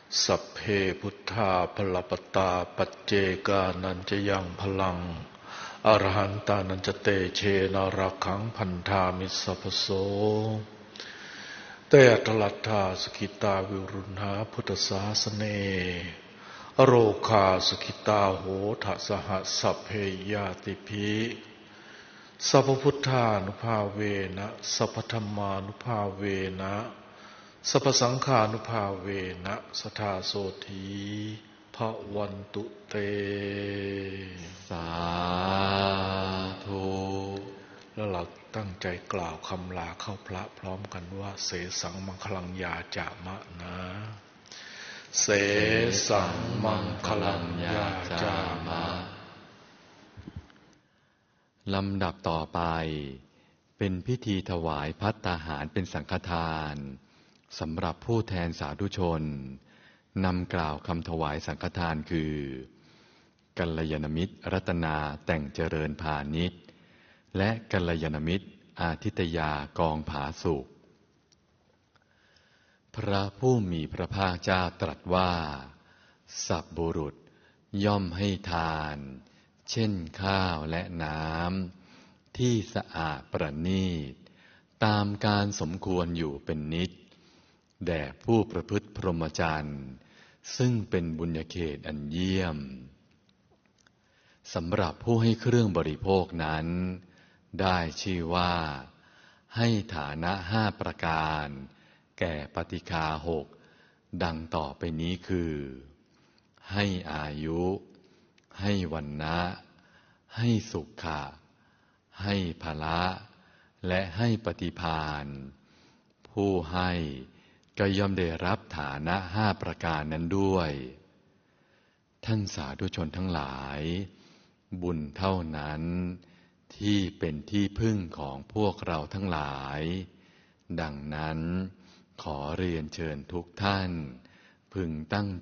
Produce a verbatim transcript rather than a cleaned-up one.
สัพเพพุทธาภลปตาปัจเจกานันจะยังพลังอรหันตานันจะเตเชนะรักขังพันธามิสัพพโสเตตลัทธาสกิตาวิรุณหาพุทธศาสเนอโรคาสกิตาโหทสหัสสัพเพยาติภิสัพพุทธานุภาเวนะสัพพธัมมานุภาเวนะสัพพสังฆานุภาเวนะสทาโสธีภวันตุเตสาธุแล้วเราตั้งใจกล่าวคำลาเข้าพระพร้อมกันว่าเสสังมังคลังยาจามะนะเสสังมังคลังยาจามะลำดับต่อไปเป็นพิธีถวายภัตตาหารเป็นสังฆทานสำหรับผู้แทนสาธุชนนำกล่าวคำถวายสังฆทานคือกัลยาณมิตรรัตนาแต่งเจริญพาณิชย์และกัลยาณมิตรอาทิตยากองผาสุกพระผู้มีพระภาคเจ้าตรัสว่าสัพบุรุษย่อมให้ทานเช่นข้าวและน้ำที่สะอาดประณีตตามการสมควรอยู่เป็นนิจแด่ผู้ประพฤติพรหมจรรย์ซึ่งเป็นบุญญาเขตอันเยี่ยมสำหรับผู้ให้เครื่องบริโภคนั้นได้ชื่อว่าให้ฐานะห้าประการแก่ปฏิฆาหกดังต่อไปนี้คือให้อายุให้วรรณะให้สุขะให้ภละและให้ปฏิภาณผู้ให้ก็ย่อมได้รับฐานะห้าประการนั้นด้วยท่านสาธุชนทั้งหลายบุญเท่านั้นที่เป็นที่พึ่งของพวกเราทั้งหลายดังนั้นขอเรียนเชิญทุกท่านพึงตั้ง